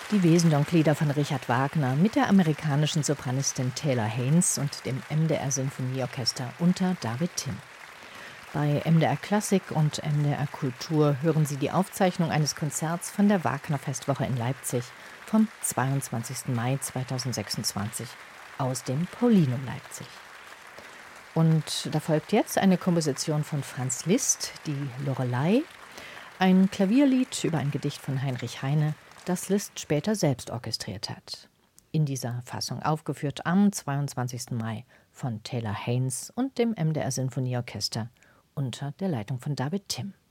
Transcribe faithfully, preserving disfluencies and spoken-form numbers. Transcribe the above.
Die Wesendonck-Lieder von Richard Wagner mit der amerikanischen Sopranistin Taylor Haynes und dem M D R-Sinfonieorchester unter David Timm. Bei M D R Klassik und M D R Kultur hören Sie die Aufzeichnung eines Konzerts von der Wagner-Festwoche in Leipzig vom zweiundzwanzigsten Mai zweitausendsechsundzwanzig aus dem Paulinum Leipzig. Und da folgt jetzt eine Komposition von Franz Liszt, die Lorelei, ein Klavierlied über ein Gedicht von Heinrich Heine, das Liszt später selbst orchestriert hat. In dieser Fassung aufgeführt am zweiundzwanzigsten Mai von Taylor Haynes und dem M D R Sinfonieorchester unter der Leitung von David Timm.